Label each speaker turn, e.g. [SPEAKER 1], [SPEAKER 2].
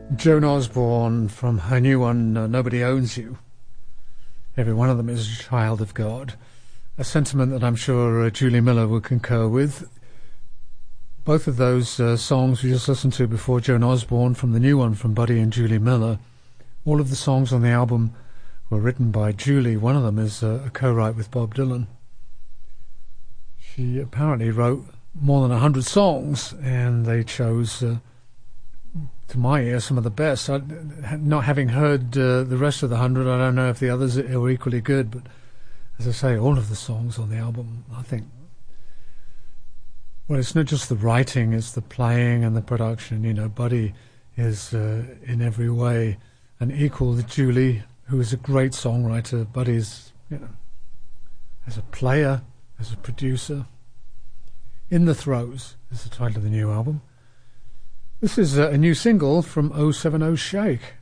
[SPEAKER 1] Joan Osborne from her new one, Nobody Owns You. Every one of them is a child of God. A sentiment that I'm sure Julie Miller would concur with. Both of those songs we just listened to before, Joan Osborne from the new one from Buddy and Julie Miller, all of the songs on the album were written by Julie. One of them is a co-write with Bob Dylan. She apparently wrote more than 100 songs, and they chose, to my ear, some of the best. Not having heard the rest of the 100, I don't know if the others are equally good, but as I say, all of the songs on the album, I think, well, it's not just the writing, it's the playing and the production. You know, Buddy is in every way an equal to Julie, who is a great songwriter. Buddy's, you know, as a player, as a producer. In the Throes is the title of the new album. This is a new single from 070 Shake.